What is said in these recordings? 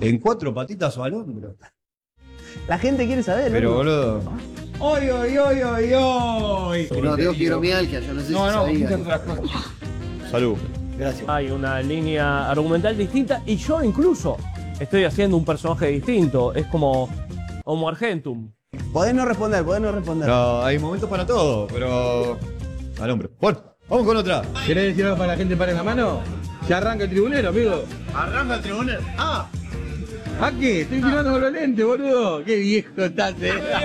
En 4 patitas o al hombro. La gente quiere saber. Pero, boludo. boludo. ¡Oy, oy, oy, oy, oy! No, tengo fibromialgia, yo no sé si sabía. Salud. Gracias. Hay una línea argumental distinta y yo incluso estoy haciendo un personaje distinto. Es como Homo Argentum. Podés no responder, podés no responder. No, hay momentos para todo, pero. Al hombro. Bueno, vamos con otra. ¿Querés decir algo para la gente para la mano? Ya arranca el tribunero, amigo. Arranca el tribunal. ¡Ah! ¿A qué? Estoy tirando con los lentes, boludo. Qué viejo estás,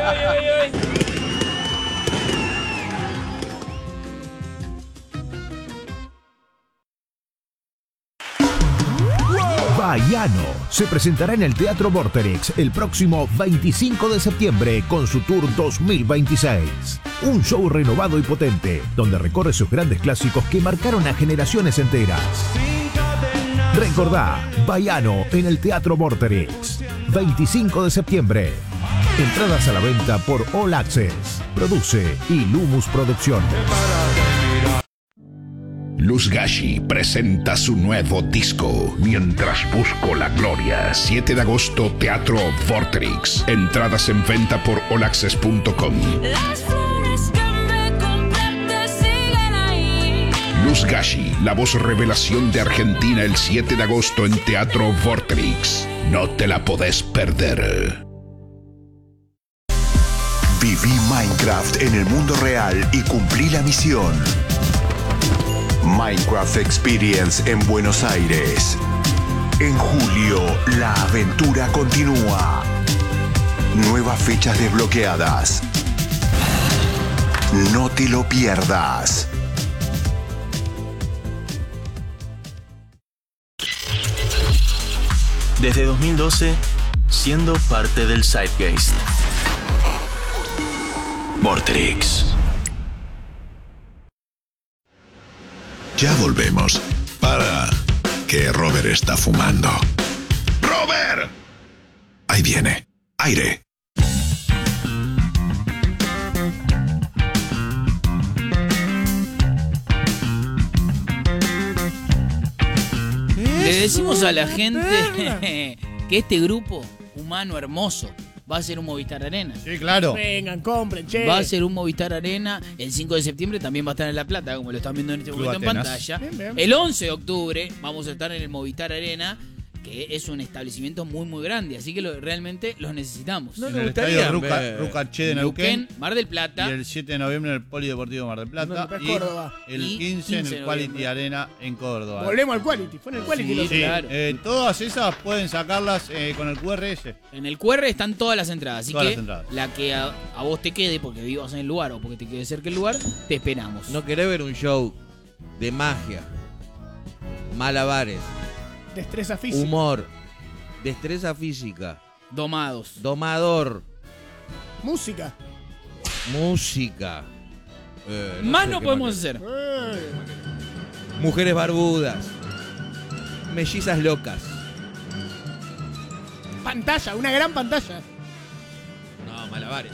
Baiano se presentará en el Teatro Vorterix el próximo 25 de septiembre con su Tour 2026. Un show renovado y potente, donde recorre sus grandes clásicos que marcaron a generaciones enteras. Recordá, Baiano en el Teatro Vorterix, 25 de septiembre. Entradas a la venta por All Access. Produce Ilumus Producción. Luz Gashi presenta su nuevo disco, Mientras Busco la Gloria. 7 de agosto, Teatro Vorterix. Entradas en venta por allaccess.com. Luz Gashi, la voz revelación de Argentina, el 7 de agosto en Teatro Vorterix. No te la podés perder. Viví Minecraft en el mundo real y cumplí la misión. Minecraft Experience en Buenos Aires. En julio, la aventura continúa. Nuevas fechas desbloqueadas. No te lo pierdas. Desde 2012, siendo parte del Zeitgeist. Vorterix. Ya volvemos. Para, que Robert está fumando. ¡Robert! Ahí viene. Aire. Le decimos a la gente que este grupo humano hermoso va a ser un Movistar Arena. Sí, claro. Vengan, compren, che. Va a ser un Movistar Arena. El 5 de septiembre también va a estar en La Plata, como lo están viendo en este momento en pantalla. Bien, bien. El 11 de octubre vamos a estar en el Movistar Arena, que es un establecimiento muy, muy grande. Así que realmente los necesitamos. En el estadio Rucaché de Neuquén, Mar del Plata. Y el 7 de noviembre en el Polideportivo Mar del Plata. Y Córdoba. El 15 en el Quality Arena en Córdoba. Volvemos al Quality. Fue en el Quality. Sí, claro. Todas esas pueden sacarlas con el QRS. En el QR están todas las entradas. Así Todas que las entradas. la que a vos te quede, porque vivas en el lugar o porque te quede cerca el lugar, te esperamos. ¿No querés ver un show de magia, malabares, Destreza física. humor, destreza física, Domados. domador, Música. música? Más sé no qué podemos más hacer. Mujeres barbudas, mellizas locas. Pantalla, una gran pantalla. No, malabares.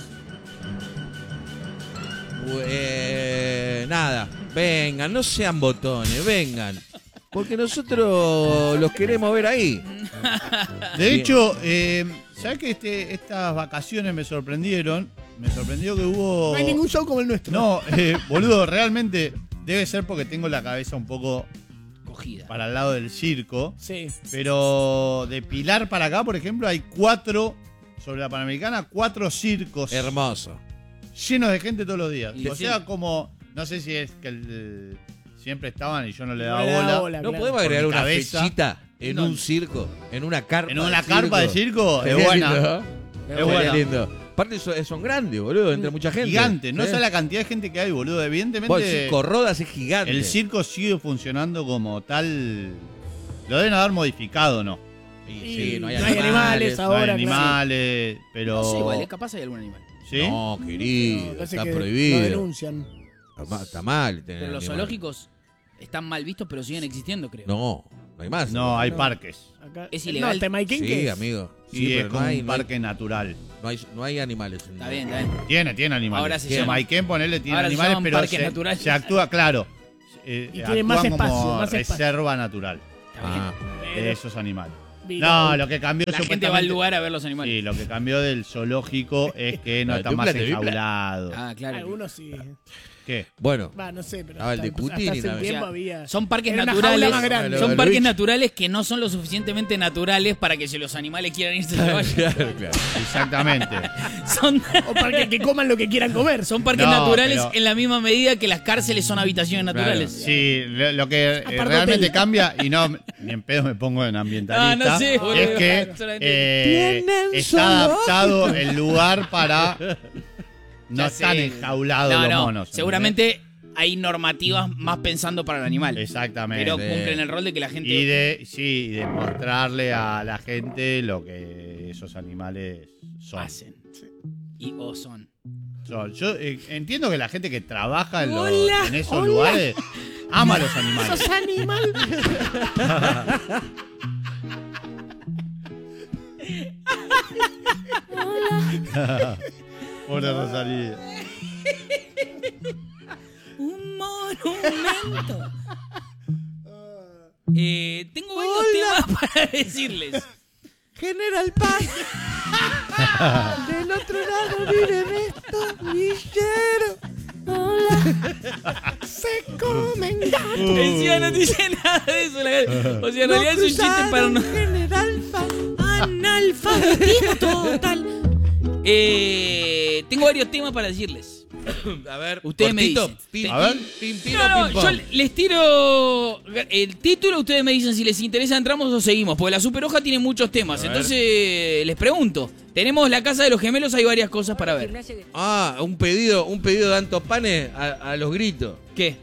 Nada, vengan, no sean botones, vengan. Porque nosotros los queremos ver ahí. De hecho, ¿sabes que estas vacaciones me sorprendieron? Me sorprendió que hubo... No hay ningún show como el nuestro. No, boludo, realmente debe ser porque tengo la cabeza un poco Cogida. para el lado del circo. Sí. Pero de Pilar para acá, por ejemplo, hay 4, sobre la Panamericana, 4 circos. Hermoso. Llenos de gente todos los días. Y O sí. sea, como... No sé si es que siempre estaban y yo no le daba No le daba bola. bola. ¿No claro. podemos agregar Por mi una cabeza. fechita en No. un circo? En una carpa. En una carpa de circo, es buena. Lindo, Es es buena. lindo. Aparte son grandes, boludo, entra mucha gente. Gigante, no Sí. sé la cantidad de gente que hay, boludo. Vos, Evidentemente, el circo Rodas es gigante. el circo sigue funcionando como tal. Lo deben haber modificado, ¿no? Sí, no hay no hay animales No ahora. hay claro. animales, pero... No sé, igual, capaz hay algún animal. ¿Sí? No, querido, Parece está que Lo prohibido. denuncian. Está mal. tener Pero los animales. zoológicos están mal vistos, pero siguen existiendo, creo. No hay más. No, hay No. parques. Acá- Es ilegal. No, Temaiken, Sí, ¿qué es? amigo. Y Sí, es pero como no hay, un no hay- parque natural. no hay animales. Está bien, está bien. Tiene animales. Ahora se Sí, llama- Maiken, ponele, tiene ahora se animales, llaman pero parques naturales. se actúa, claro. Y tiene más actúan espacio, como más espacio. reserva natural Está bien. Ah, de esos animales. No, lo que cambió La gente va al lugar a ver los animales. Sí, lo que cambió del zoológico es que no está más enjaulado. Ah, claro. Algunos sí. ¿Qué? Bueno. No sé, pero el de hasta Cutini hace un también. tiempo había. Son parques Era una naturales. jaula más grande. Son parques naturales que no son lo suficientemente naturales para que si los animales quieran irse se vayan. Claro. Exactamente. O para que coman lo que quieran comer. Son parques naturales en la misma medida que las cárceles son habitaciones naturales. Sí, lo que realmente cambia, y no, ni en pedo me pongo en ambientalista, no sé, boludo. es que está adaptado el lugar para no estar enjaulados los monos. Seguramente hay normativas más pensando para el animal. Exactamente. Pero cumplen el rol de que la gente... Y de mostrarle a la gente lo que esos animales son. Hacen. Y o son. Yo entiendo que la gente que trabaja en esos lugares ama a los animales. ¡Esos animales! Hola, Rosalía. Un monumento. Tengo varios temas para decirles. General Paz. Del otro lado vive Néstor Villero. Se comen gatos. Decía, no dice nada de eso. O sea, en realidad es un chiste para no. General Paz. Analfabetismo total. Tengo varios temas para decirles. A ver, ustedes cortito, me dicen. A ver. Yo les tiro el título, ustedes me dicen si les interesa, entramos o seguimos, porque la Superhoja tiene muchos temas. Entonces les pregunto, tenemos la Casa de los Gemelos, hay varias cosas para ver. Un pedido de Antopane a los gritos. ¿Qué?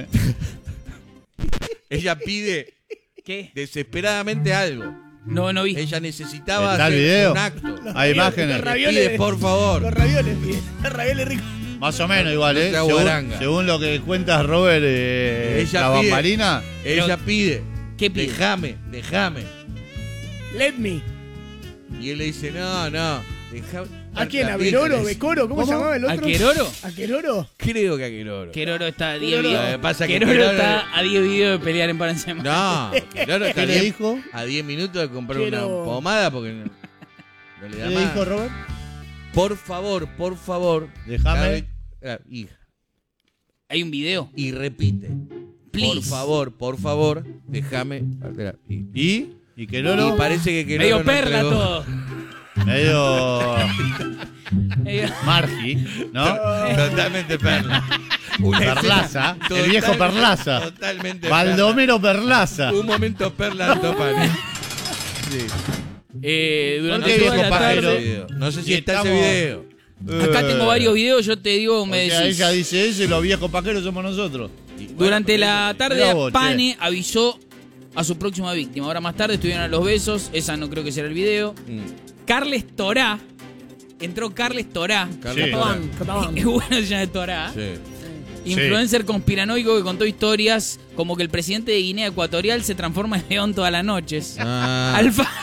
Ella pide ¿Qué? desesperadamente algo. No vi. Ella necesitaba ¿Está el hacer video? un acto. Hay imágenes. Los ravioles, Pide, por favor. Los ravioles, los ravioles ricos. Más o menos igual, ¿eh? No sea guaranga. Según lo que cuentas, Robert, Ella la pide. bambalina. Ella pide. ¿Qué pide? Déjame. Let me. Y él le dice, no. Déjame. ¿A quién? La ¿A pija, Veroro? le dice. ¿Becoro? ¿Cómo se llamaba el otro? ¿A Queroro? ¿A Queroro? Creo que a Queroro. Queroro está a 10 Queroro. videos. Pasa que Queroro Queroro- está a 10 videos de pelear en Parancema. No, Queroro está ¿Qué le dijo? a 10 minutos de comprar Quiero- una pomada porque no le ¿Qué da le más. dijo Robert? Por favor. Déjame. Hija. Hay un video. Y repite. Please. Por favor, déjame. ¿Y que Lolo? Y parece que Queroro Medio no perla entregó. todo. Medio Margi, ¿no? Totalmente perla. Perlaza, el viejo Perlaza. Totalmente Baldomero Perlaza. perla. Un momento perla Antopane. Sí. Durante ¿Por qué toda viejo la pajero? tarde. No sé si Y está estamos- ese video. Acá tengo varios videos, yo te digo, me O sea, decís. ella dice eso y los viejos pajeros somos nosotros. Durante la tarde, Mirá vos, Pane avisó a su próxima víctima. Ahora más tarde estuvieron a los besos. Esa no creo que será el video. Carles Torá. Entró Carles Torá. Carlos Sí. Torá. Es bueno se llama Torá. Sí. Influencer conspiranoico que contó historias como que el presidente de Guinea Ecuatorial se transforma en león todas las noches. Ah.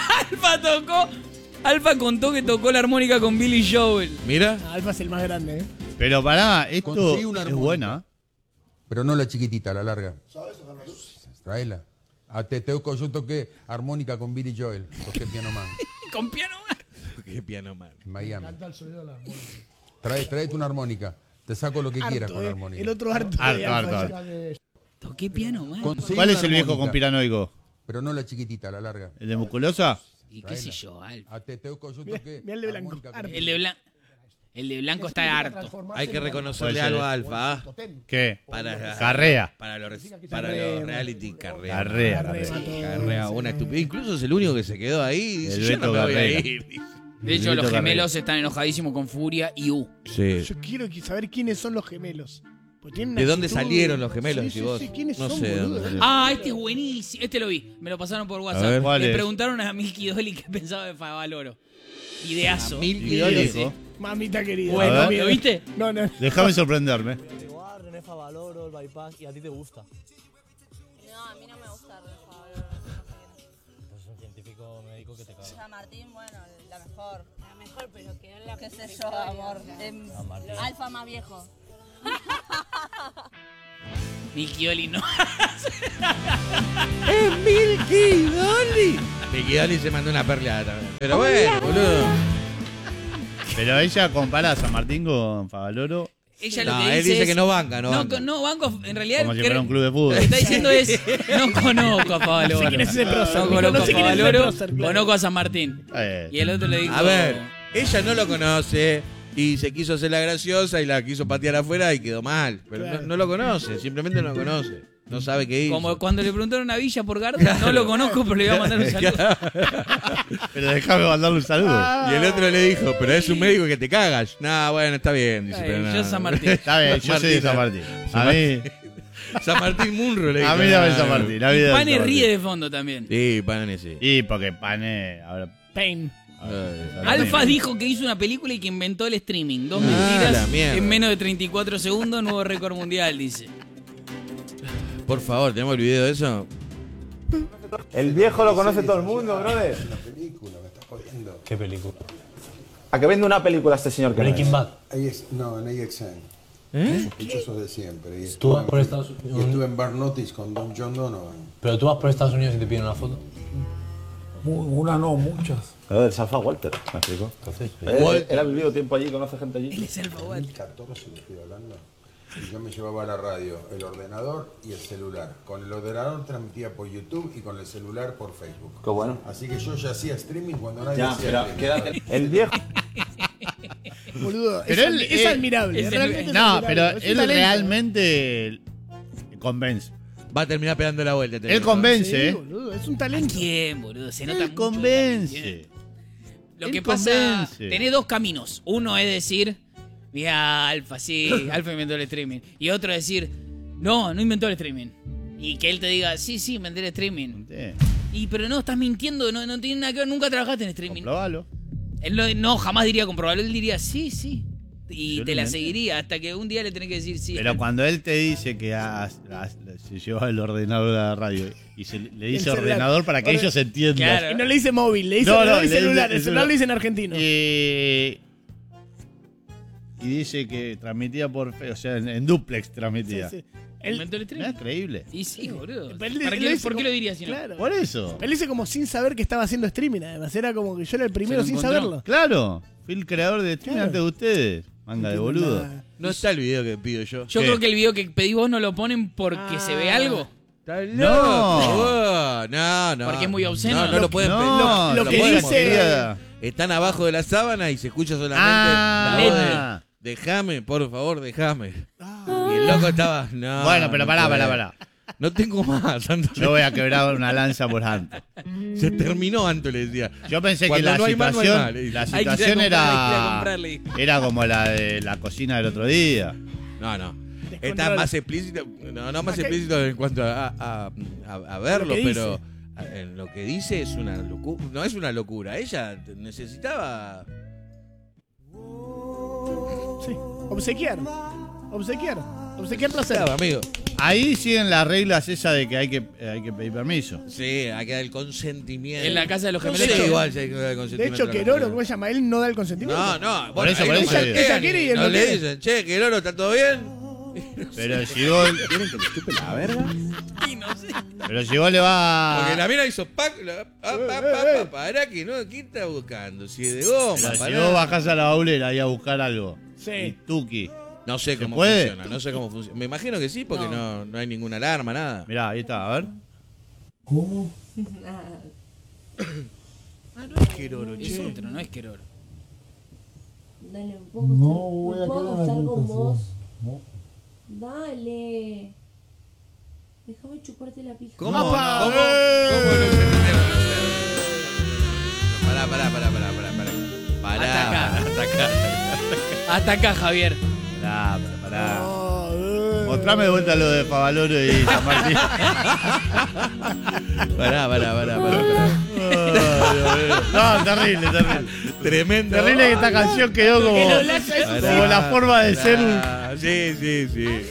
Alfa contó que tocó la armónica con Billy Joel. Mira. Alfa es el más grande, ¿eh? Pero pará, esto Conseguí una es armónica. buena. Pero no la chiquitita, la larga. Tráela. A Teteuco yo toqué armónica con Billy Joel. Toqué piano man Con piano. Qué piano man. en Miami. Tráete una armónica. Te saco lo que quieras con la armónica. El otro harto. de Alfa ya. Toqué piano, man. Conseguí ¿Cuál una es el viejo armónica, conspiranoico? Pero no la chiquitita, la larga. ¿El de musculosa? Y qué sé yo, Alfa. A Teteuco yo toqué Mirá el de blanco. armónica con Harto. El de blanco está harto. Hay que reconocerle Puede ser. algo a Alfa. ¿ah? ¿Qué? Para Carrea. Para los reality, Carrea. Carrea. Carrea, una estupidez. Incluso es el único que se quedó ahí. y Dice, El yo no Beto me voy a Carrera. ir. dice. De hecho, los Carrera. gemelos están enojadísimos con Furia y U. Sí. Yo quiero saber quiénes son los gemelos. Porque tienen una ¿De dónde actitud- salieron los gemelos, Sí, decís sí, vos? sí, ¿quiénes No son, sé de dónde boludo? salieron. Ah, este es buenísimo. Este lo vi. Me lo pasaron por A WhatsApp. ver, ¿cuál Le es? preguntaron a Milky Dolly qué pensaba de Favaloro. Ideazo. ¿Y qué dijo? Mamita querida. Bueno, A ver. ¿lo viste? No. Déjame sorprenderme. Igual, René Favaloro, el bypass, y a ti te gusta. No, a mí no me gusta René Favaloro. Pues es un científico médico que te caga. San Martín, bueno, la mejor. La mejor, pero quedó en la ¿Qué sé yo, amor? Martín. Alfa más viejo. Milky Dolly no. ¡Es Milky Dolly! Miquidoli se mandó una perleada también. Pero bueno, boludo. Pero ella compara a San Martín con Favaloro. Ella lo No, que él dice dice es, que no banca, no banca. No, banco, en realidad. Como si fuera un club de fútbol. Lo que está diciendo es: no conozco a Favaloro. No sé quién es ese prócer. No conozco No sé a quién es ese Favaloro, prócer, claro. conozco a San Martín. Y el otro le dijo: A ver, ella no lo conoce y se quiso hacer la graciosa y la quiso patear afuera y quedó mal. Pero Claro. no lo conoce, simplemente no lo conoce. No sabe qué hizo. Como cuando le preguntaron a Villa por Garda, no lo conozco, pero le iba a mandar un saludo. Pero déjame mandarle un saludo. Y el otro le dijo, pero es un médico que te cagas. Nah, bueno, está bien. Dice, pero Yo nada. San Martín. Está bien, yo soy de San Martín. A mí, San Martín Munro le dijo. a mí dame San Martín. A mí dame Pane San Martín. ríe de fondo también. Sí, Pane sí. Y porque Pane. Ahora, Pain. Alfa dijo que hizo una película y que inventó el streaming. 2 la mentiras mierda. en menos de 34 segundos, nuevo récord mundial, dice. Por favor, ¿tenemos el video de eso? El viejo lo conoce todo el mundo, brother. Una película, me estás jodiendo. ¿Qué película? ¿A qué vende una película este señor que Breaking Bad. No, en AXN. Sospechosos de siempre. Y Tú vas por Estados Unidos. estuve en Bar Notice con Don John Donovan. Pero tú vas por Estados Unidos y te piden una foto. Una no, muchas. Brother, es Alfa Walter, me explico. Entonces, Él ha vivido tiempo allí, conoce gente allí. Él es Alfa Walter. 2014 le estoy hablando. Y yo me llevaba a la radio, el ordenador y el celular. Con el ordenador transmitía por YouTube y con el celular por Facebook. Qué bueno. Así que yo ya hacía streaming cuando nadie Ya, hacía pero streaming. quédate. El viejo. Boludo, Pero es admirable. Realmente es no, admirable. pero Es un él talento. realmente convence. Va a terminar pegando la vuelta. Él convence, Sí, ¿eh? boludo, es un talento. ¿Quién, boludo? Se nota Él mucho. convence. Lo Él que pasa, convence. tenés dos caminos. Uno es decir, mira, Alfa, sí, Alfa inventó el streaming. Y otro es decir, no inventó el streaming. Y que él te diga, sí, inventé el streaming. Y pero no, estás mintiendo, no tiene nada que ver, nunca trabajaste en streaming. Comprobalo. Él no, jamás diría comprobarlo, él diría, sí. Y Yo te lo la inventé. seguiría hasta que un día le tenés que decir sí. Pero cuando él te dice que se lleva el ordenador a la radio y le dice celular. ordenador para que ellos entiendan. Claro. Y no le dice móvil, le dice, No, no, le dice le celular. dice El celular lo dice en argentino. Y dice que transmitía por o sea, en duplex transmitía. Sí. ¿Inventó el streaming? Es creíble. Y sí, boludo. Pero él ¿Por dice qué como- lo diría si no? Claro. Por eso. Él dice como sin saber que estaba haciendo streaming, además. Era como que yo era el primero lo sin encontró. saberlo. Claro. Fui el creador de streaming Claro. antes de ustedes. Manga de No boludo. entiendo nada. No está el video que pido yo. Yo ¿Qué? creo que el video que pedí vos no lo ponen porque se ve algo. ¿Está No. No. Porque es muy obsceno. No lo pueden No, lo lo que pueden dice- poner. Están abajo de la sábana y se escucha solamente Ah. la voz de déjame, por favor, déjame. Y el loco estaba. No, Bueno, pero no pará. puedo. No tengo más, Anto. Yo voy a quebrar una lanza por Anto. Se terminó, Anto, le decía. Yo pensé Cuando que la no hay más, no hay situación, más. la Hay que ir a situación comprar, hay que ir a era, comprarle. era como la de la cocina del otro día. No. Está Descontrol. más explícito. No más explícito en cuanto a verlo, Lo que pero en lo que dice es una locura. No es una locura. Ella necesitaba. Sí. Obsequiar placer. Claro, amigo. Ahí siguen las reglas esas de que hay que pedir permiso. Sí, hay que dar el consentimiento. En la casa de los No gemelos. sé, igual si hay que dar el De consentimiento. hecho, Queroro, ¿cómo se llama? Él no da el consentimiento. No. Por eso, ahí por no eso se digo. quedan, Ella quiere y él no no le quiere. dicen, che, Queroro, ¿está todo bien? Pero si vos, ¿Quieren que le chupe la verga? pero si vos le vas. Porque la mina hizo para que no, ¿quién está buscando? Si es de goma, Pero si pará. vos bajás a la baulera y a buscar algo. Sí. Y tuki. No sé ¿Se cómo puede? funciona, no sé cómo funciona. Me imagino que sí, porque no hay ninguna alarma, nada. Mirá, ahí está, a ver. ¿Cómo? No es Queroro, Es che. otro, no es Queroro. Dale, ¿puedo No estar, voy a ¿puedo quedar en estar la con vos? No. Dale. Déjame chuparte la pija. ¿Cómo? ¿Cómo? ¿Cómo no se Pará. Hasta acá. Hasta Hasta acá, Javier. Pará. Mostrame de vuelta lo de Favaloro y San Martín. Pará. No, terrible. Tremendo. Terrible que esta canción quedó como la forma de ser un. Sí.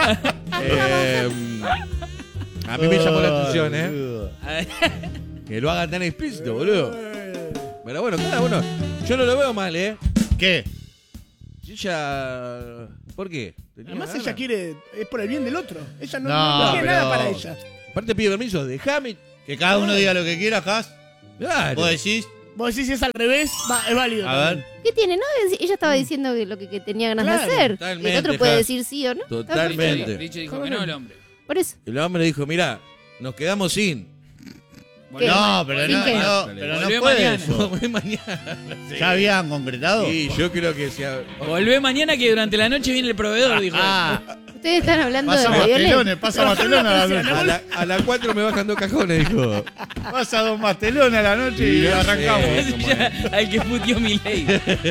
A mí me llamó la atención, que lo hagan tan explícito, boludo. Pero bueno, cada uno. Yo no lo veo mal, ¿Qué? Ella. ¿Por qué? Además ella quiere, es por el bien del otro. Ella no No, quiere nada pero- para ella. Aparte pide permiso, déjame. Que cada uno diga lo que quiera, Has. Claro. Vos decís, si es al revés, es válido. a ver. ¿Qué tiene? No, ella estaba diciendo que lo que tenía ganas Claro, de hacer. Y totalmente, el otro puede claro. decir sí o no. Totalmente. Richo dijo que no, el hombre. Por eso. El hombre dijo, mira, nos quedamos sin. ¿Qué? No, pero ¿Sin no, qué? pero no Volvé puede mañana. eso. Volvé mañana. ¿Ya habían concretado? Sí, yo creo que sea. Volvé mañana que durante la noche viene el proveedor, dijo. Ustedes están hablando Pasa de ravioles. mastelones, pasa mastelones a la noche. A las 4 me bajan 2 cajones, dijo. Pasa 2 mastelones a la noche y arrancamos. Al que puteó mi ley.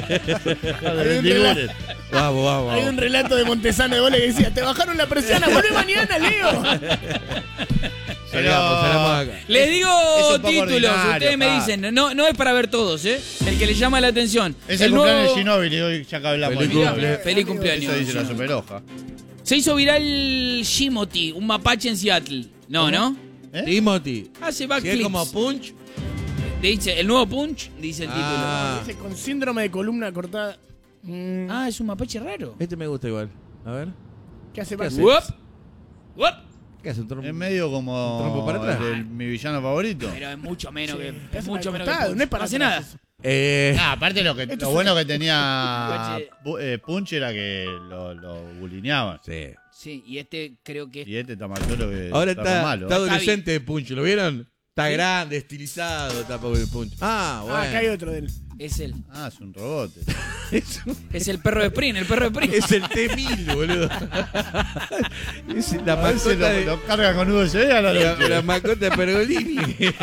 Vamos. Hay un relato de Montesano de Vole que decía, te bajaron la persiana, vuelve mañana, Leo. Salgamos acá. Les digo Es un poco títulos, ordinario, ustedes me dicen, no es para ver todos, ¿eh? El que le llama la atención. Es el cumpleaños de Ginóbili hoy, ya que hablamos. Feliz de cumple. Feliz cumpleaños. Eso dice la superhoja. Se hizo viral Shimoti, un mapache en Seattle. ¿No? Timothy. Hace Si es backflips. como Punch. Dice, el nuevo Punch, dice el Dice, con síndrome de columna cortada. título. Es un mapache raro. Este me gusta igual. A ver. ¿Qué hace? ¿Qué hace? Whoop. ¿Qué hace un trompo? Es medio como ¿Trompo para atrás? mi villano favorito. Pero es mucho menos Sí, que. Es mucho menos que. cortado, Punch. no es para hace atrás nada. Aparte lo Esto bueno que tenía Mapache. Punch era que lo bulineaban. Sí. Sí, y este creo que. Y este está más solo que Ahora está está malo. adolescente de Punch, ¿lo vieron? Está grande, estilizado, está pobre Punch. Bueno. acá hay otro de él. Es él. Es un robot. Es el perro de Sprint, el perro de Sprint. Es el T-1000, boludo. Es la A veces mascota de... lo carga con USB a la noche. La mascota de Pergolini.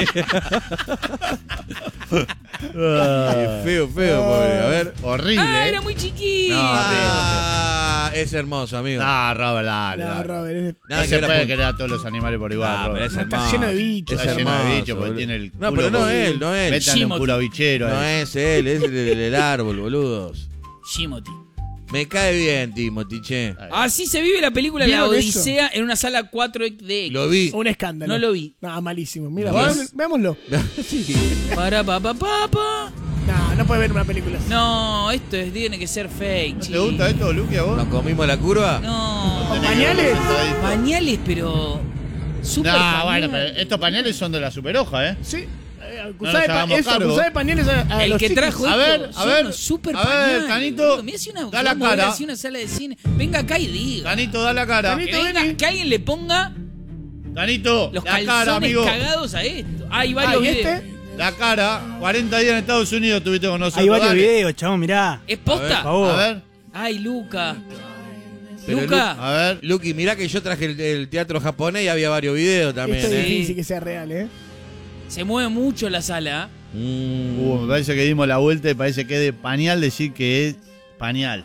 Feo, pobre. A ver. Horrible. Era muy chiquito. Es hermoso, amigo. Robert, dale. No, Robert, No se puede querer a todos los animales por igual. pero Robert. es hermoso. está lleno de bichos. Está lleno de hermoso, bichos porque boludo. tiene el No, culo pero no como- él, no él. Métanle un culo bichero. No es él, es el árbol, boludos. Shimoti. Me cae bien, Timothy, che. Así se vive la película La ¿Vieron Odisea en una sala 4DX. Lo vi. Un escándalo. No lo vi. No, malísimo. Mira, ¿No? veámoslo. Sí. Para pa. No puedes ver una película así. No, esto tiene que ser fake, ¿No te chico. gusta esto, Luqui, a vos? ¿Nos comimos la curva? No. ¿Con pañales? Pañales, pero. Super No, pañales. bueno, pero estos pañales son de la superhoja, ¿eh? Sí. nos hagamos cargo. Acusá de pañales a El los que chicos. trajo A ver, esto, a son ver, los super a ver, pañales, Canito, boludo. Mirá si una, da la vamos a ver cara. así una sala de cine. Venga acá y diga. Canito, da la cara. Que, venga, que alguien le ponga Canito, los la calzones cara, amigo. cagados a esto. Hay varios ¿y videos. La cara, 40 días en Estados Unidos estuviste con nosotros. Hay varios dale. videos, chabón, mirá. ¿Es posta? Por favor. A ver. Ay, Luca. Pero Luca. A ver. Luqui, mirá que yo traje el teatro japonés y había varios videos también. Esto es difícil que sea real, ¿eh? Se mueve mucho la sala. Me parece que dimos la vuelta y parece que es de pañal decir que es pañal.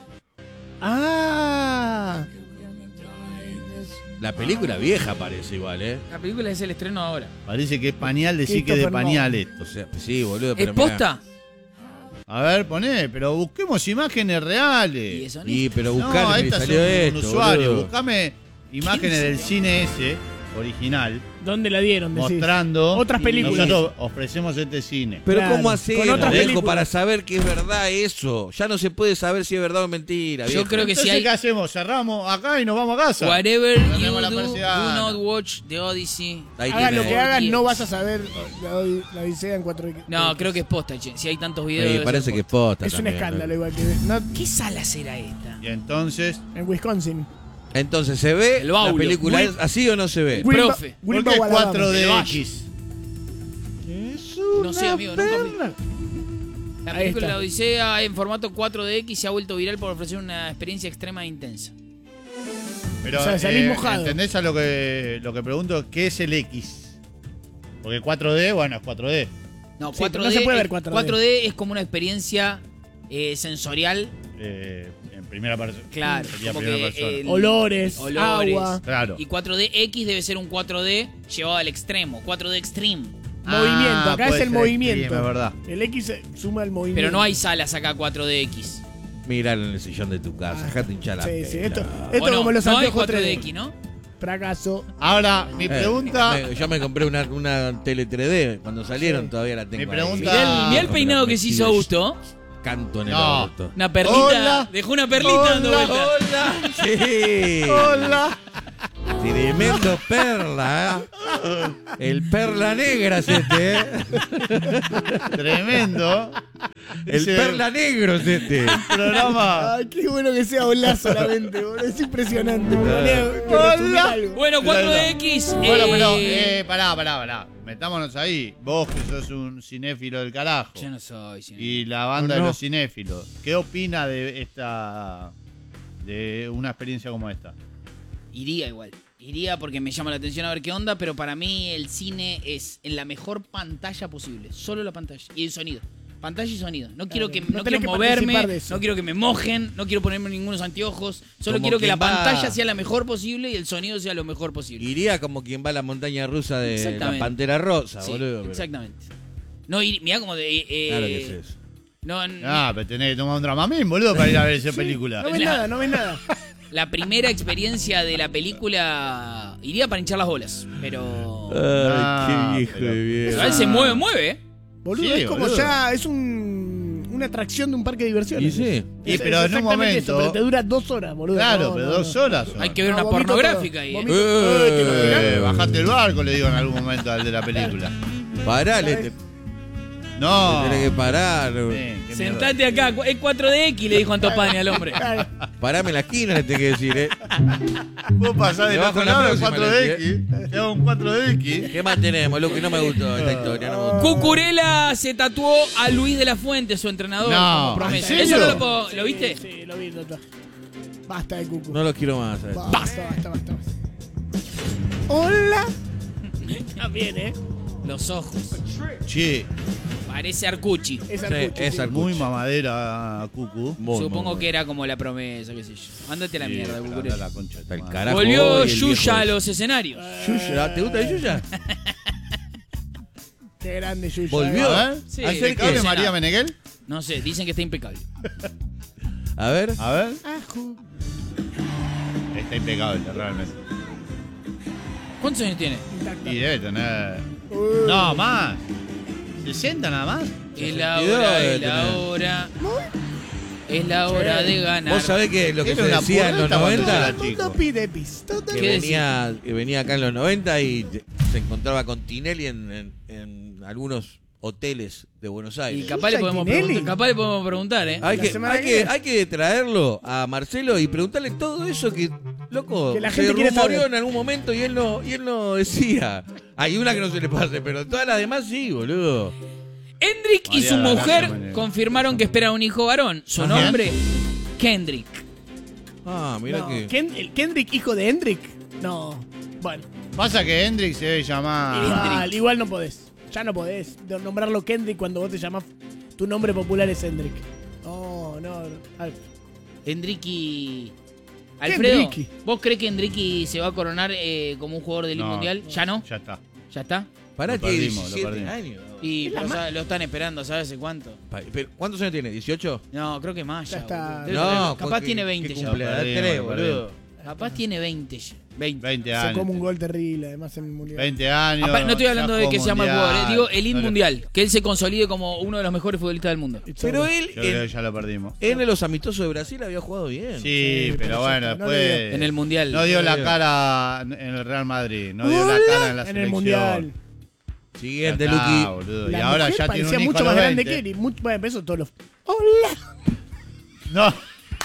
Ah. La película vieja parece igual, ¿eh? La película es el estreno ahora. Parece que es pañal decir que es de pañal esto. O sea, sí, boludo. ¿Es Pero mirá. posta? A ver, poné, pero busquemos imágenes reales. ¿Y eso Y pero No, buscar y estas salió son esto, un usuario. boludo. Buscame imágenes del cine ese, original, ¿Dónde la dieron? Decís? mostrando. Otras películas. Nosotros ofrecemos este cine. Pero Claro, ¿cómo con hacemos, otras viejo, películas. para saber que es verdad eso? Ya no se puede saber si es verdad o mentira, Yo viejo. creo que si Entonces, hay. ¿qué hacemos? Cerramos acá y nos vamos a casa. Whatever you Tenemos la do, persiana. do not watch the Odyssey. Ahí Hagas tiene. lo que hagas, no vas a saber la Odisea en 4D. No, creo que es posta, che. Si hay tantos videos. Sí, debe parece ser que es posta. Es un también, escándalo ¿no? igual que... No, ¿Qué sala será esta? Y entonces, en Wisconsin. Entonces, ¿se ve El la baulo. película Muy- es así o no se ve? Wilma- Profe. Wilma ¿por qué Guadalajara. 4DX? No sé, amigo, nunca vi. La Ahí película está. La Odisea en formato 4DX se ha vuelto viral por ofrecer una experiencia extrema e intensa. Pero, O sea, salís mojado. ¿entendés a lo que pregunto? ¿Qué es el X? Porque 4D, bueno, es 4D. No, Sí, 4D, pero no se puede ver 4D. 4D es como una experiencia sensorial. En primera persona. Claro, Sería como primera que persona. el- Olores, olores. agua. Claro. Y 4DX debe ser un 4D llevado al extremo, 4D Extreme. Movimiento, acá es puede el ser movimiento. extreme, es verdad. El X suma el movimiento. Pero no hay salas acá 4DX. Miralo en el sillón de tu casa, dejate hinchar la Sí, sí, pela. esto no, como los no hay anteojos 4DX, ¿no? Fracaso. Ahora, mi pregunta. Yo me compré una tele 3D. Cuando salieron todavía la tengo. Mi ahí. pregunta- Mirá el peinado que se hizo Augusto. Canto en el No. auto. Una perlita. Hola. Dejó una perlita dando vuelta. Hola. Sí. Hola. Tremendo perla, El perla negra es este, Tremendo. El perla negro es este. Programa. Ay, qué bueno que sea Hola solamente, boludo. Es impresionante. Bueno, 4DX. Bueno, pero, pará. Metámonos ahí. Vos que sos un cinéfilo del carajo. Yo no soy cinéfilo. Y la banda de los cinéfilos. ¿Qué opina de una experiencia como esta? Iría igual. Iría porque me llama la atención a ver qué onda, pero para mí el cine es en la mejor pantalla posible. Solo la pantalla. Y el sonido. Pantalla y sonido. No quiero que no quiero moverme, no quiero que me mojen, no quiero ponerme ningunos anteojos. Solo quiero que la pantalla sea la mejor posible y el sonido sea lo mejor posible. Iría como quien va a la montaña rusa de la Pantera Rosa, sí, boludo. Pero... Exactamente. No, mirá como de... claro que es eso. Pero tenés que tomar un Dramamine, boludo, para ir a ver esa película. No ves nada. La primera experiencia de la película iría para hinchar las bolas, pero... Ay, qué viejo de viejo. Pero él se mueve, ¿eh? Boludo, Sí, es como boludo. ya, es una atracción de un parque de diversiones. Y sí. Pero en un momento... Eso, pero te dura 2 horas, boludo. Claro, pero 2 horas. Hay que ver una pornográfica ahí. Bajate el barco, le digo en algún momento al de la película. Parale. No. Tenés que parar. Sentate acá, es 4DX, le dijo Antopani al hombre. Parame en la esquina, le tengo que decir, Vos pasás del otro lado del 4DX. Te hago un 4DX. ¿Qué más tenemos? Lo que no me gustó esta historia. No me gustó. Cucurella se tatuó a Luis de la Fuente, su entrenador. No, como promesa. ¿en serio? Eso ¿lo viste? Sí, lo vi, doctor. Basta de Cucu. No lo quiero más. Basta. Hola. También, Los ojos. Che. Parece Arcucci. Es Arcucci. Muy mamadera, Cucu. Supongo que era como la promesa, qué sé yo. Ándate a la mierda, Cucurella. La concha de tu madre. Carajo, Volvió el Yuya viejo a los escenarios. Yuya, ¿te gusta Yuya? Qué grande Yuya. ¿Volvió? A ver. Sí. ¿Ayer que María Meneghel? No sé, dicen que está impecable. A ver. Está impecable, realmente. ¿Cuántos años tiene? Y debe tener... No, más. 60 nada más. Es la hora, es la hora. Es la hora de ganar. ¿Vos sabés que lo que se decía en los 90? Que venía acá en los 90 y se encontraba con Tinelli en algunos hoteles de Buenos Aires. Y capaz le podemos preguntar, ¿eh? Hay que traerlo a Marcelo y preguntarle todo eso que, loco, Que la se gente quiere rumoreó saber. en algún momento y él no decía. Hay una que no se le pase, pero todas las demás sí, boludo. Hendrik y su María mujer Meneghel. confirmaron que esperan un hijo varón. Su Ajá. nombre, Kendrick. Ah, mira No, que... ¿El Kendrick, hijo de Hendrik? No. Bueno. Pasa que Hendrix se debe llamar... Igual no podés. Ya no podés nombrarlo Kendrick cuando vos te llamás. Tu nombre popular es Hendrik. No. Hendriki. Alfredo, Hendriki. ¿vos crees que Hendriki se va a coronar como un jugador del No, Mundial? ¿Ya no? Ya está. ¿Ya está? Pará, Lo tiene perdimos, lo 17 perdimos. años. Y lo están esperando, ¿sabes hace cuánto? Pero, ¿cuántos años tiene? ¿18? No, creo que más ya. Ya está. boludo. No, capaz porque- tiene 20 ¿qué ya. cumple? Lo Edad perdimos, 3, lo boludo. Capaz tiene 20 ya. 20. Se años. come un gol terrible, además en el mundial. 20 años. No estoy hablando ya de que jugó sea mal mundial. jugador, digo el No le- mundial, que él se consolide como uno de los mejores futbolistas del mundo. Pero él, Yo creo que ya lo perdimos. en los amistosos de Brasil había jugado bien. Sí, pero bueno, no después... En el mundial. No dio la cara en el Real Madrid. No dio la cara en la En selección. el mundial. Siguiente, Ya está, Luqui. boludo. Y La ahora mujer ya tiene parecía un hijo mucho a más los grande 20. que él. Y bueno, eso todos los... ¡Hola! No.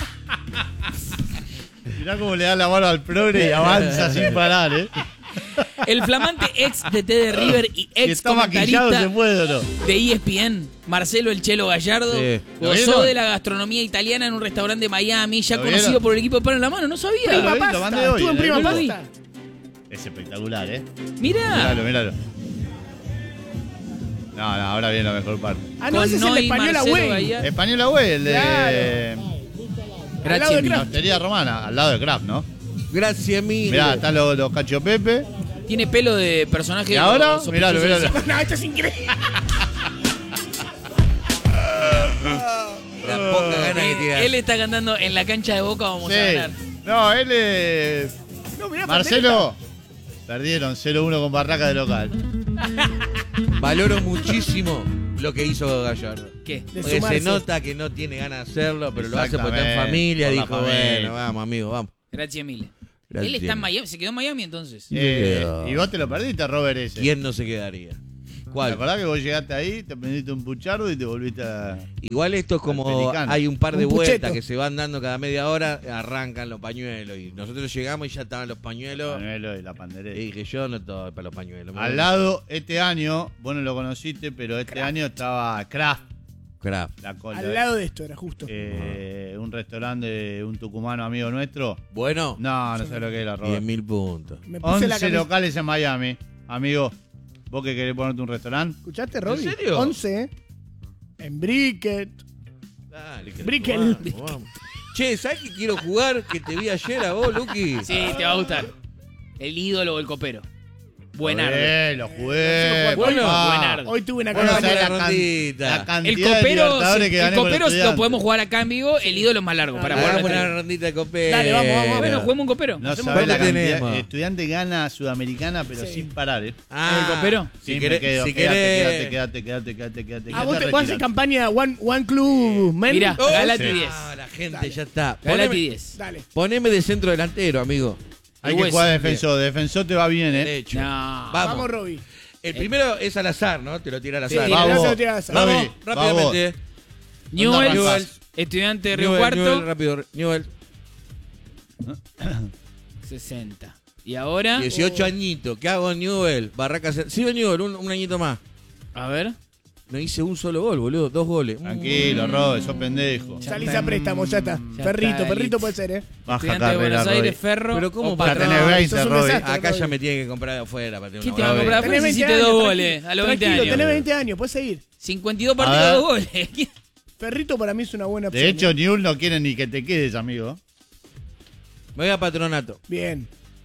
Mirá cómo le da la mano al progre y avanza sin parar, ¿eh? El flamante ex DT de River y Si ex está maquillado, comentarista ¿se puede o no? de ESPN, Marcelo El Chelo Gallardo, Sí. ¿Lo gozó vieron? de la gastronomía italiana en un restaurante de Miami, ya ¿Lo conocido vieron? por el equipo de Palo en la Mano. No sabía. Prima lo pasta. mandé hoy, Estuvo en en el prima grupo. pasta. Es espectacular, ¿eh? Mirá. Míralo. No, ahora viene la mejor parte. Ah, no, Con ese es el Noy, español Marcelo Agüey. Gallardo. Española, güey, el de... Al lado Gracias, de Mila. Kraft. Hostería Romana, al lado de Kraft, ¿no? Gracias, mil. Mirá, están los Cacho Pepe. Tiene pelo de personaje. Y ahora, sospechoso miralo. No, esto es increíble. La poca gana que tiene. Él está cantando en la cancha de Boca, vamos a ganar. No, él es... No, mirá, Marcelo, perdieron 0-1 con Barraca de local. Valoro muchísimo lo que hizo Gallardo. ¿Qué? De Porque sumarse. se nota que no tiene ganas de hacerlo, pero lo hace porque está en Exactamente, familia. por la Dijo, familia. bueno, vamos, amigo, vamos. Gracias, Mile. Él está en Miami, se quedó en Miami entonces. Y vos te lo perdiste, Robert, ese. ¿Quién no se quedaría? ¿Cuál? ¿Te acordás que vos llegaste ahí, te prendiste un puchardo y te volviste a... Igual esto es como Pelicano. hay un par de Un vueltas pucheto. que se van dando cada media hora, arrancan los pañuelos y nosotros llegamos y ya estaban los pañuelos. Y la pandereta. Y dije, yo no estoy para los pañuelos. Al lado, este año, vos no lo conociste, pero este año estaba Kraft. La cola. Al lado de esto era justo. Un restaurante de un tucumano amigo nuestro. Bueno. No sé lo que era, Robert. 10.000 puntos. Me puse la 11 camisa- locales en Miami. Amigo, vos que querés ponerte un restaurante. ¿Escuchaste, Robbie? ¿En serio? 11, En Bricket. Dale, Brickell. vamos. Che, ¿sabes que quiero jugar? Que te vi ayer a vos, Luqui. Sí, te va a gustar. El ídolo o el copero. Buenardo. Lo jugué. Bueno, papá. buenardo. Hoy tuve una Bueno, campaña. ¿sabés la rondita. la cantidad El de copero, Libertadores que el gané con copero lo Estudiantes? podemos jugar acá en Vigo, el ídolo es más largo. Para Hagamos poder una rondita de copero. Dale, vamos. Bueno, juguemos un copero. No Hacemos sabés la cuánto cantidad. tenemos. Estudiante gana Sudamericana, pero sin parar, ¿eh? ¿El copero? Sí, Si me querés- quedo. si Quédate. Ah, vos te haces campaña One Club, men. Mirá, Oh, Galati sí. 10. Ah, la gente ya está. Galati Poneme, 10. Dale. poneme de centro delantero, amigo. Hay que jugar defensor. Defensor te va bien, ¿eh? Derecho. No. Vamos, Robbie. El primero es al azar, ¿no? Te lo tira al Sí, azar. tirá, Vamos. tirá, tirá. Vamos, Robbie, rápidamente. Newell's, arrancás? estudiante de Río Newell, Cuarto, Newell, rápido. Newell. 60. Y ahora, 18 añitos. ¿Qué hago en Newell? Barracas. Sigo en Newell, un añito más. a ver. No hice un solo gol, boludo. 2 goles. Tranquilo, Robert, sos pendejo. Salís a préstamo, ya está. Perrito está, puede ser, ¿eh? Baja Estudiante de carrera, Buenos Aires, Robbie. Ferro. Pero ¿cómo o para Ya Patrón. tenés 20, sos un Robbie. desastre. Acá ya me tiene que comprar de afuera para tener ¿Quién una te va a bola. comprar? Tenés Pues 20 hiciste años, 2 tranquilo. goles a los 20 Tranquilo, años. tenés 20 años, puedes seguir. 52 A partidos, ver. 2 goles. Perrito para mí es una buena opción. De hecho, ¿eh? Newell no quiere ni que te quedes, amigo. Me voy a Patronato. Bien.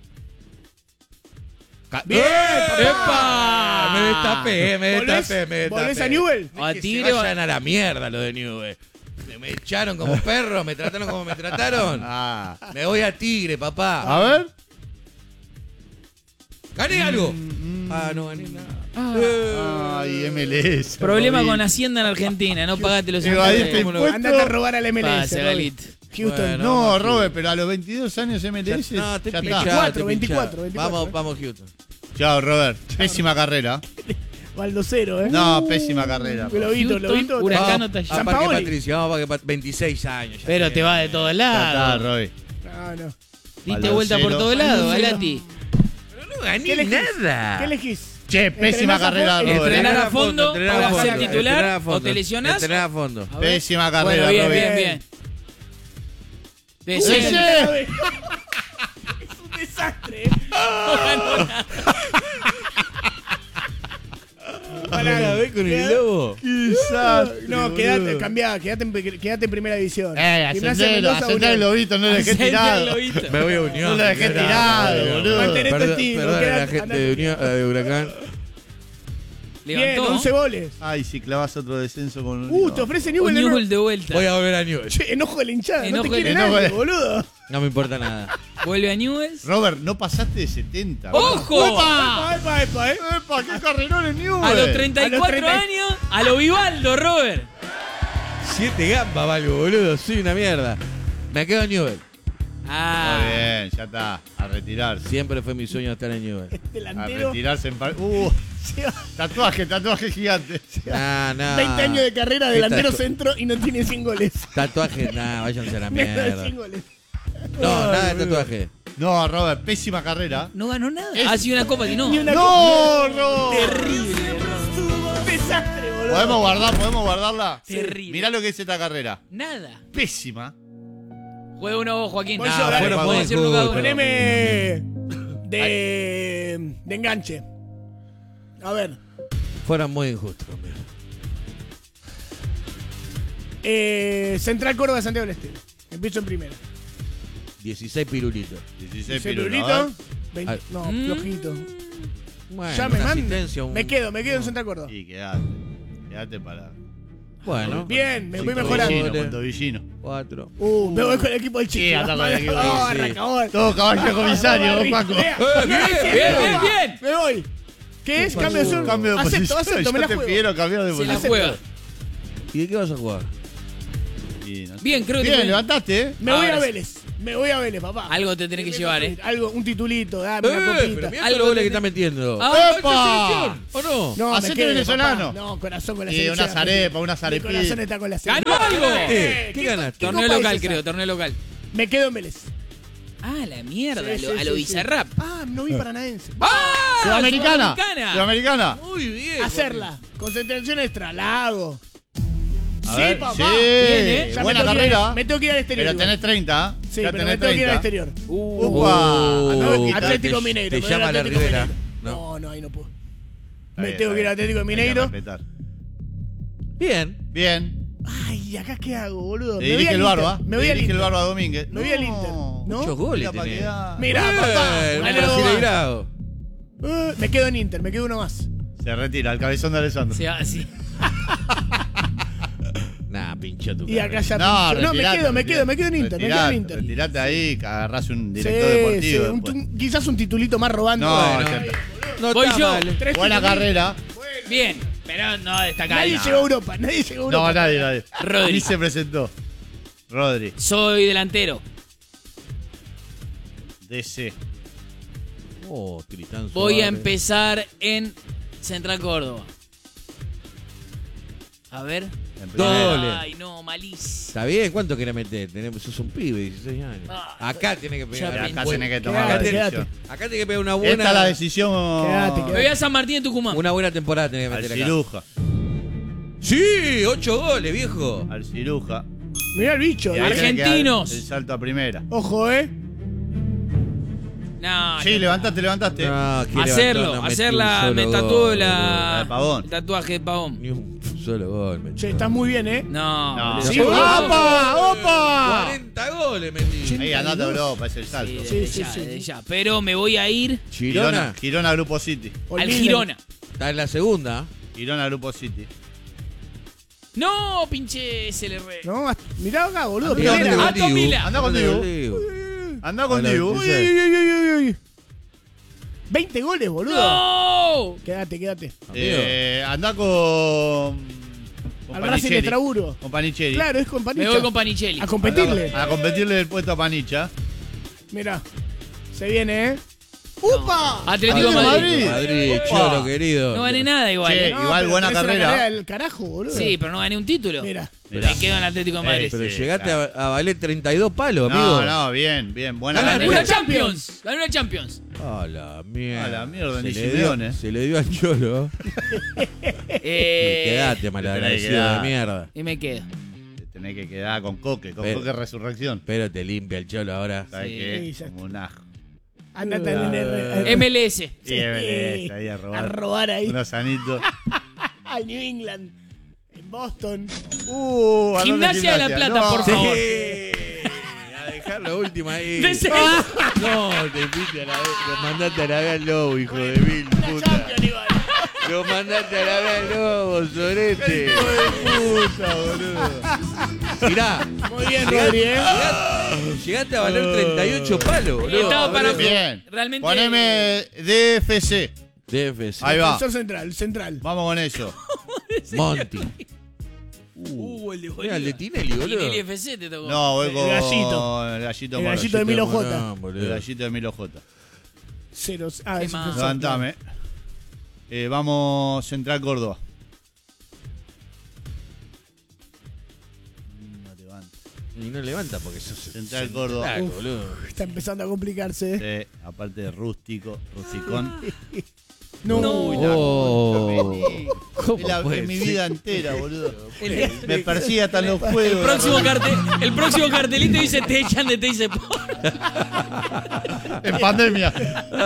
¡Bien! ¡Epa! Me destapé. ¿Volvés a Newell? A Que Tigre se va- vayan a la mierda lo de Newell. Me echaron como perro, me trataron como me trataron. Ah. Me voy a Tigre, papá. A ver. ¿Gané algo? Ah, no gané nada. Ay, MLS. Problema Robbie. con Hacienda en Argentina, no pagaste los Evadiste impuestos. impuestos. Andate a robar al MLS. Pase, Robbie. Galit. Houston. Bueno, No, vamos, Robert, pero a los 22 años MLS. No, te ya pinchás, está. te 24. pinchás. Vamos, Houston. Chao, Robert. Pésima carrera. Baldocero, ¿eh? No, pésima carrera. Globito. Huracán Vamos o Taller. a San Parque Paoli. Patricio, vamos a Parque 26 años. ya Pero tiene. te va de todos Ya está, lados. Robert. No. Diste Baldocero. vuelta por todos lados, Galati. Pero no gané ¿Qué elegís? nada. ¿Qué elegís? Che, pésima Entrenás a carrera, fondo. Robert. Entrenar a fondo entrenar para a ser fondo, titular entrenar a fondo, o te lesionás. Entrenar a fondo. A ver. Pésima carrera, Bueno, bien, Robert. bien. Sí, Decente. sí. Es un desastre, ¿eh? No ganó nada. ¿La ves con el lobo? Quizás. No, quédate, cambiá, quédate en primera división. Gimnasia Ascendelo, Mendoza, ascendelo, Unión. Globito, no lo dejé Ascendelo, tirado. Globito. Me voy a Unión. No lo dejé tirado, boludo. Mantené tu Perdón, estilo, perdón a la quédate, gente andate. de Unión, de Huracán. Bien, Levantó. 11 goles. Ay, si clavas otro descenso con Te ofrece Un Newell de Newell nuevo. de vuelta. Voy a volver a Newell. Che, enojo de la hinchada. No Enojo te de- quiere enojo nadie, de- boludo. No me importa nada. Vuelve a Newell's. Robert, no pasaste de 70. ¡Ojo! Epa, ¿eh? ¡Epa, qué carrerón en Newell! A los 34 A los 30. años, a lo Vivaldo, Robert. 7 gambas valgo, boludo. Soy una mierda. Me quedo en Newell. Muy Ah, bien, ya está. A retirarse. Siempre fue mi sueño estar en Newell. A Delantero. retirarse en tatuaje gigante. Nah, nah. 20 años de carrera, ¿Qué delantero tatu- centro y no tiene 100 goles. Tatuaje, nah, váyanse a la Menos de mierda. 100 goles. No, nada de tatuaje. No, Robert, pésima carrera. no ganó nada. Ah, sí, una copa, y no. Ni una ¡No, Robert! Terrible. desastre, boludo. ¿Podemos guardarla? Terrible. Mirá lo que es esta carrera. Nada. Pésima. Juega uno, Joaquín. Voy Nah, yo, dale, fueron vamos. muy injustos. Cada uno. Poneme de enganche. A ver. Fueron muy injustos conmigo. Central Córdoba, Santiago del Estero. Empiezo en primera. 16 pirulitos. 16 ¿Ese pirulos. pirulito? a ver. 20 no, Mm. flojito. Bueno, Ya me una mando. asistencia, un- Me quedo en Central Córdoba. Y quédate para. Bueno. Bien, me voy Cinco mejorando. goles. Con Tobillino. 4. Me voy con el equipo del Chiqui. Sí, anda con el equipo del Oh, Chiqui. arrancador. Todo caballo comisario, vos, Paco. Vea. Bien. Me voy. ¿Qué es? Cambio de sur. Cambio de Acepto, posición. me Yo la te juego. pidieron cambiar de Se la posición. juega. ¿Y de qué vas a jugar? Y no sé. Bien, creo que Bien, te- levantaste, ¿eh? Me voy Ahora a sí. Vélez. Me voy a Vélez, papá. Algo te tenés que llevar, Algo, un titulito, dame una Pero copita. mirá los goles que está metiendo. ¡Epa! ¿O no? No, Hacete me quedo, venezolano. papá. No, corazón con la Y selección. unas arepas, unas Mi corazón arepitas. está con la selección. ¡Ganó algo! ¿Qué ganaste? Torneo copa local, es esa? creo, torneo local. Me quedo en Vélez. Ah, la mierda, Sí, a lo sí, Bizarrap. sí. Ah, no vi Paranaense. ¡Ah! Sudamericana. Sudamericana. Sudamericana. Muy bien. Hacerla. Concentración extra, la hago. A Sí, ver, papá. sí. Bien, Buena Ya me tengo que ir carrera. me tengo que ir al exterior. Pero igual. tenés 30. Sí, ya pero tenés me tengo que ir al 30. exterior. Upa. Atlético Mineiro. Te me voy al llama la Atlético Rivera. Mineiro. No, ahí no puedo. Está Me bien, tengo está que ir al bien. Atlético de Hay que Mineiro. respetar. Bien. Bien. Ay, ¿acá qué hago, boludo? Te Me voy dirige al el Inter. Barba. Me voy al Dirige el Inter. Barba Domínguez. Me voy al Inter. ¿No? Muchos goles Mira pa' tenés. quedar. Mira, papá. Un Dale, nomás. brasileirado. Me quedo en Inter, me quedo uno más. Se retira el cabezón de Alessandro. Sí, así. Nah, pinchó tu Y acá ya No, pincho. No, retirate, me quedo en Inter. Me quedo en Inter. Retirate ahí, que agarrás un director Sí, deportivo. sí, después. quizás un titulito más robando. No, Bueno. ya está. No Voy está yo. mal. Tres Buena titulitos. carrera. Bien, pero no destacá. Nadie llegó a Europa, nadie llegó a Europa. No, nadie. Rodri. Ni se presentó. Rodri. Soy delantero. DC. Oh, Tristán Voy a Suárez. empezar en Central Córdoba. A ver. Dos goles. Ay, no, malísimo. Está bien, ¿cuánto querés meter? Sos un pibe, 16 años. Acá tiene que pegar. Ya Acá pensé. tenés que tomar Quédate, la quédate. decisión. Acá tiene que pegar una buena. Esta es la decisión. Quédate, Me voy a San Martín de Tucumán. Una buena temporada tenés que Al meter acá. ciruja. Sí, 8 goles, viejo. Al ciruja. Mirá el bicho. Y ahí tenés que dar Argentinos. El salto a primera. Ojo, No, Sí, levantaste. No, quiere hacerlo, levantar, no metió hacerla, un solo me gol, tatuó boludo. La de Pavón. el tatuaje de Pavón. Ni un solo gol. metió. Che, estás muy bien, No, No. boludo. Sí, ¡Opa! ¡Opa! 40 goles metí. Ahí andate a Europa, es el salto. Desde ya. Pero me voy a ir Girona. Girona Grupo City. al Girona. Está en la segunda. Girona Grupo City. No, pinche SLR. No, mirá acá, boludo. Mirá primera. dónde Aston Villa. Anda contigo. digo. Anda contigo. Uy, Uy, uy, uy, uy, uy. 20 goles, boludo. ¡No! Quédate. Anda con Al Racing de Panicheri. Traburo. Con Panicheri. Claro, es con Panicha. Me voy con Panicelli. A competirle. A competirle el puesto a Panicha. Mirá. Se viene, ¡Upa! Atlético de Madrid. Madrid, Opa. cholo querido. No gané nada igual. Che, ¿eh? igual pero buena tenés una carrera. del carajo, boludo. Sí, pero no gané un título. Mira. Me quedo en el Atlético de Madrid. Pero Sí, llegaste claro. a valer 32 palos, amigo. No, bien. Buena Gané carrera. una Champions. Gané una Champions. A la mierda. A la mierda, Se ni le Simeone. dio- Se le dio al cholo. Quedate malagradecido quedar. de mierda. Y me quedo. Te tenés que quedar con Coque Pero- Resurrección. Pero te limpia el cholo ahora. ¿Sabes Sí. qué? Sí, ya Como un ajo. Andate al MLS. Sí, está ahí a robar. A robar ahí. Unos sanitos. Al New England. En Boston. Andate Gimnasia de la Plata, No. por favor. A dejar la última ahí. Deseo. No, te fuiste a la vez. Lo mandaste a la vez al lobo, hijo de mil puta. Champion igual. Lo mandaste a la vez al lobo, sorete. Puta, boludo. Mirá. Muy bien, Rodri, Llegaste a valer 38 palos, boludo. Estaba para Bien. realmente. Poneme DFC. DFC. Ahí va. Defensor central. Vamos con eso. Monty. El de Mira, el de Tinelli, boludo. Tinelli FC te tocó. No, voy El con gallito. el gallito El Morón. gallito de Milo Morón, J. boludo. El gallito de Milo J. Ceros. ¿Qué es más? defensor. Levantame. Vamos Central Córdoba. No levanta. Y no levanta porque sos Central Córdoba. Claro, Uf. boludo. Está empezando a complicarse. Sí, aparte de rústico, rusticón. No. Oh. ¿Cómo Es puede mi ser? vida entera, boludo. El, Me persigue hasta en los juegos. el próximo cartelito dice te echan de Teis En pandemia.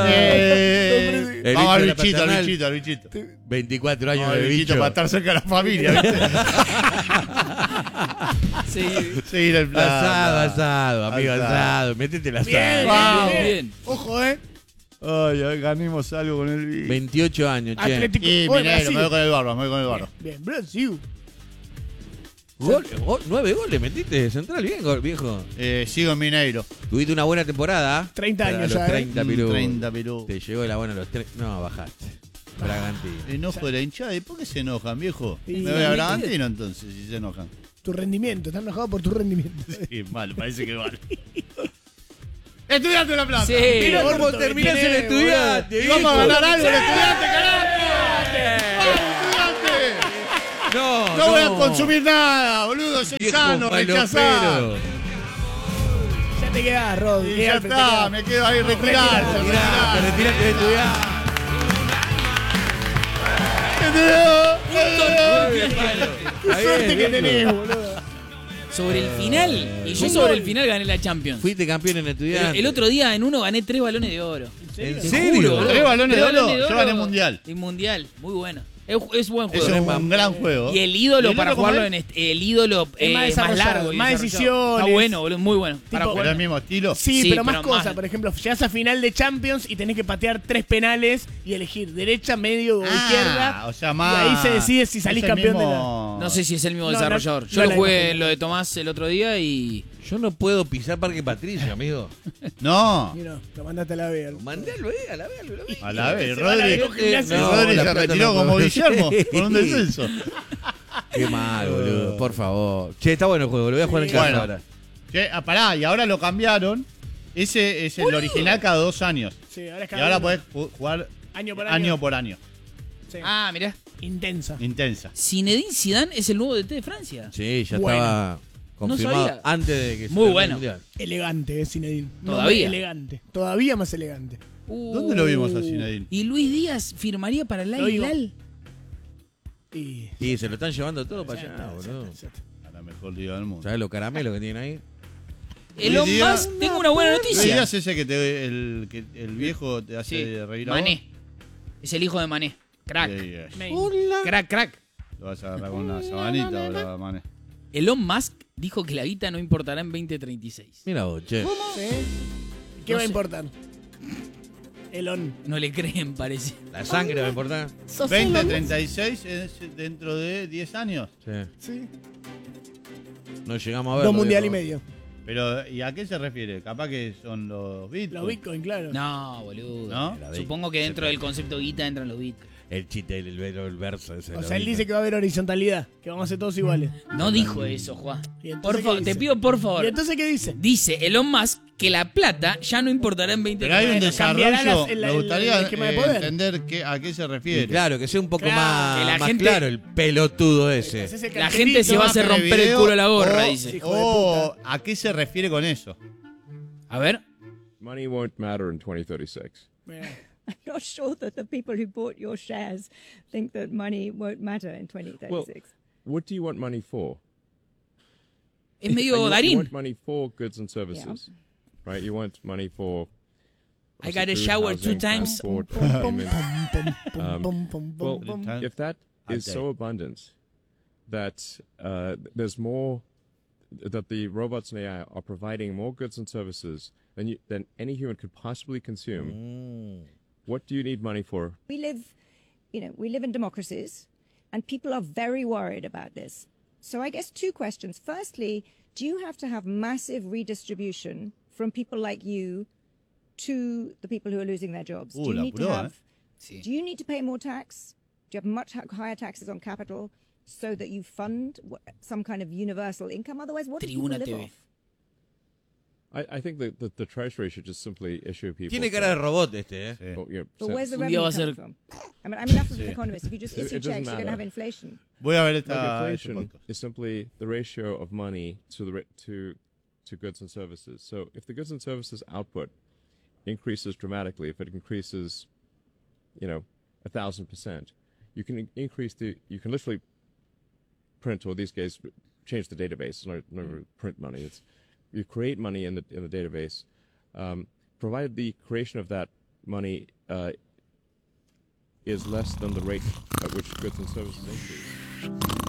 El Vamos al bicho de la bichito, al paternal. bichito, al bichito. 24 años Vamos al de bichito bicho. para estar cerca de la familia, ¿viste? Sí. Seguir el plan. Asado, amigo, asado. Métete el Bien, asado. Vamos. Bien. Ojo, Ay, ganemos algo con el bicho. 28 años, che. Atlético. Y Oye, Mineiro, Brasil. me voy con el barro, me voy con el barro. Bien, Brasil. 9 goles metiste de central, bien, viejo. Sigo en Mineiro. Tuviste una buena temporada. 30 pero años a los ya, 30 pirú. 30 pirú. Te llegó la buena a los 3. No, bajaste. Bragantino. Enojo de la hinchada. ¿Y por qué se enojan, viejo? Y- Me voy a Bragantino entonces, si se enojan. Tu rendimiento. Están enojados por tu rendimiento. Sí, mal, parece que vale. Estudiante La Plata. Sí. Mirá cómo Orto que terminás en tiene, Estudiante. Y vamos a viejo. ganar algo en Estudiante, carajo. ¡Vamos, Estudiante! No voy a consumir nada, boludo. Soy Viejo sano, rechazado. falopero. Ya te quedás, Rod. Y ya está, me quedo ahí retirado. Te retiraste de estudiar. Qué suerte que tenés, boludo. Sobre el final. Y yo sobre el final gané la Champions. Fuiste campeón en Estudiante. El otro día en uno gané 3 balones de oro. ¿En Te serio? juro, boludo. 3 balones de oro, yo gané mundial. Y mundial, muy bueno. Es buen juego. Es un gran juego. Y el ídolo ¿Y el para otro jugarlo cómo en es? el ídolo Es más más desarrollado, largo. y más desarrollado. decisiones. Está bueno, boludo, muy bueno. Para Tipo, ¿Pero jugar. el mismo estilo? Sí, Sí, pero más pero cosas. más. Por ejemplo, llegas a final de Champions y tenés que patear 3 penales y elegir derecha, medio o izquierda. O sea, Y más. ahí se decide si salís es el campeón de la. mismo- No sé si es el mismo No, desarrollador. no, Yo no lo la jugué imagino. en lo de Tomás el otro día y. Yo no puedo pisar Parque Patricio, amigo. No. Y no, lo mandaste a la B. Mandalo ahí, a la vez. A la vez. Se van a ver Rodri, con gimnasia. No, Rodri La se Plata retiró no como puede. Guillermo con un descenso. Qué mal, boludo. Por favor. Che, está bueno el juego. Lo voy a jugar en casa Bueno. ahora. Che, pará, y ahora lo cambiaron. Ese es el original cada 2 años. Sí, ahora es Y cada ahora uno. podés jugar Año por año por año. Sí. Ah, mirá. Intensa. Intensa. Zinedine Zidane es el nuevo DT de Francia. Sí, ya Bueno. estaba confirmado sabía. antes de que se Muy termine el bueno. Mundial. Elegante, Zinedine. Todavía. Nombre elegante. Todavía más elegante. ¿Dónde lo vimos a Zinedine? ¿Y Luis Díaz firmaría para el Lo Al digo. Hilal? Y. Y se lo están llevando todo para allá, boludo. A la mejor liga del mundo. ¿Sabes los caramelos que tienen ahí? Elon Luis Díaz- Musk, tengo una buena Luis noticia. Díaz ese que el viejo te hace reír a vos. Mané. Es el hijo de Mané. Crack. Sí, Crack, crack. Lo vas a agarrar con una sabanita, boludo, mané. Elon Musk dijo que la guita no importará en 2036. Mira vos, che. ¿Sí? ¿Qué No va a sé. importar? Elon. No le creen, parece. La sangre va a importar. 2036 es dentro de 10 años. Sí. Sí. No llegamos a ver. 2 mundiales y medio. Pero, ¿y a qué se refiere? Capaz que son los Bitcoin. Los Bitcoin, claro. No, boludo. ¿No? Supongo que dentro del concepto guita entran los Bitcoin. El chiste, el verso ese. O sea, él dice que va a haber horizontalidad, que vamos a ser todos iguales. No dijo eso, Juan. ¿Y entonces Por qué favor, dice? te pido por favor. ¿Y entonces qué dice? Dice Elon Musk que la plata ya no importará en 2036. Pero hay un cambiará desarrollo. el Me gustaría esquema de poder. entender a qué se refiere. Claro, que sea un poco Claro, más, que la más gente- claro el pelotudo ese. Haces el La cartelito. gente se va a hacer romper el culo a la gorra, dice. Hijo de O a qué se refiere con eso. A ver. Money won't matter in 2036. I'm not sure that the people who bought your shares think that money won't matter in 2036. Well, what do you want money for? Es medio You Darín. want money for goods and services, right? You want money for. I got a food, shower housing, 2 times. transport, Pum, pum, payment. pum, pum, Um, pum, pum, Well, pum, pum. if that is so abundant that there's more, that the robots and AI are providing more goods and services than any human could possibly consume, what do you need money for? We live in democracies, and people are very worried about this. So I guess 2 questions. Firstly, do you have to have massive redistribution from people like you to the people who are losing their jobs? Do you la need to apuró, have? Do you need to pay more tax? Do you have much higher taxes on capital so that you fund some kind of universal income? Otherwise, what do people Tribuna live TV. off? I think that the Treasury should just simply issue people. Tiene cara de robot este, ¿eh? But where's the Un día revenue va a coming ser- from? I'm enough of Sí. an economist. If you just It issue doesn't checks, you're going to matter. have inflation. Voy a ver Look, esta. inflation is simply the ratio of money to goods and services. So if the goods and services output increases dramatically, if it increases, 1,000%, you can you can literally print, or these days change the database. It's not print money. You create money in the database, provided the creation of that money is less than the rate at which goods and services increase.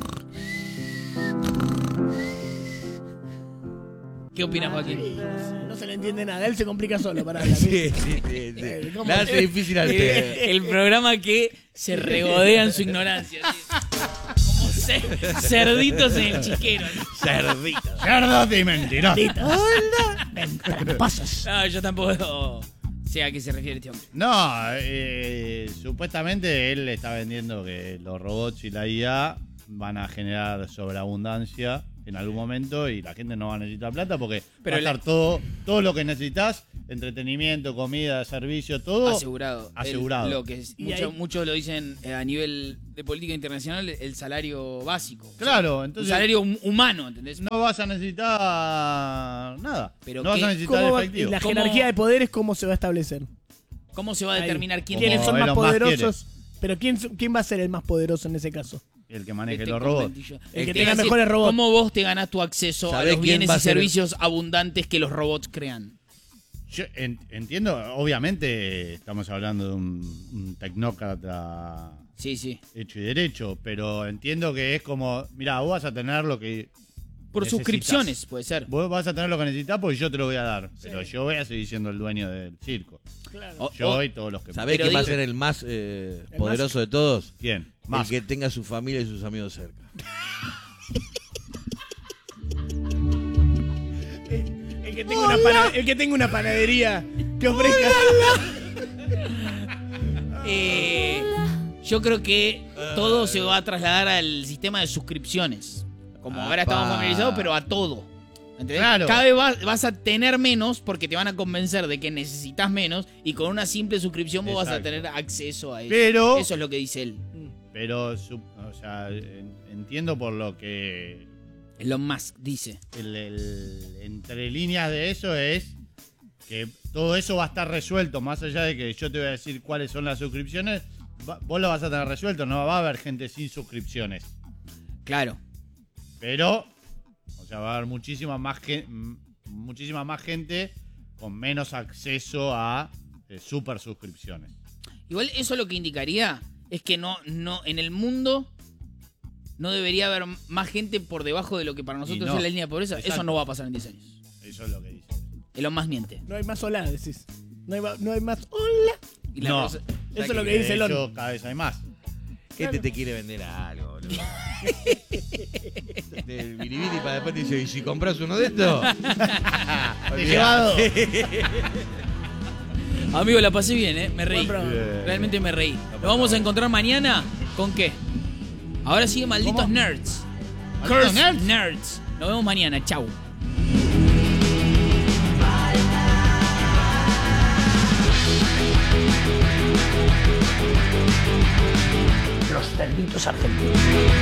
¿Qué opinas, Joaquín? No se le entiende nada, él se complica solo para Sí. ¿Cómo? La hace difícil al té. El programa que se regodea en su ignorancia. ¿sí? Como cerditos en el chiquero. Cerditos. Cerdos y mentirosos. Pasas. No, yo tampoco sé a qué se refiere este hombre. No, supuestamente él está vendiendo que los robots y la IA van a generar sobreabundancia en algún momento y la gente no va a necesitar plata porque Pero va a estar todo lo que necesitas entretenimiento, comida, servicio, todo asegurado. Asegurado. Lo que muchos lo dicen a nivel de política internacional, el salario básico. Claro, entonces. Un salario humano, ¿entendés? No vas a necesitar nada. Pero no vas a necesitar efectivo. Y la jerarquía de poderes, ¿cómo se va a establecer? ¿Cómo se va a determinar quiénes son más poderosos? Pero ¿quién va a ser el más poderoso en ese caso? El que maneje los robots. El que tenga mejores robots. ¿Cómo vos te ganás tu acceso a los bienes y servicios abundantes que los robots crean? Yo entiendo, obviamente estamos hablando de un tecnócrata hecho y derecho, pero entiendo que es como, mira, vos vas a tener lo que por necesitas. Suscripciones, puede ser. Vos vas a tener lo que necesitas porque yo te lo voy a dar, pero yo voy a seguir siendo el dueño del circo. Claro. Yo y todos los que... ¿Sabés quién va a ser el más poderoso de todos? ¿Quién? El que tenga su familia y sus amigos cerca. El que tenga una panadería que ofrezca. Yo creo que todo se va a trasladar al sistema de suscripciones. Como ahora estamos familiarizados, pero a todo. ¿Entendés? Claro. Cada vez vas a tener menos porque te van a convencer de que necesitas menos y con una simple suscripción vos vas a tener acceso a eso. Pero, eso es lo que dice él. Pero, o sea, entiendo por lo que... Elon Musk dice. Entre líneas de eso es que todo eso va a estar resuelto, más allá de que yo te voy a decir cuáles son las suscripciones, vos lo vas a tener resuelto, no va a haber gente sin suscripciones. Claro. Pero, o sea, va a haber muchísima más gente con menos acceso a super suscripciones. Igual eso lo que indicaría es que no en el mundo no debería haber más gente por debajo de lo que para nosotros es la línea de pobreza. Exacto. Eso no va a pasar en 10 años. Eso es lo que dice. Elon Musk miente. No hay más hola, decís. No hay más hola. Y eso es lo que dice Elon. De hecho, cada vez hay más. Gente te quiere vender algo, boludo. Del biribiri para después te dice, ¿y si compras uno de estos? Te llevado. Amigo, la pasé bien, me reí. Realmente me reí. Nos vamos a encontrar mañana ¿con qué? Ahora sigue Malditos Nerds. Cursed Nerds. Nos vemos mañana. Chau. Los cerditos argentinos.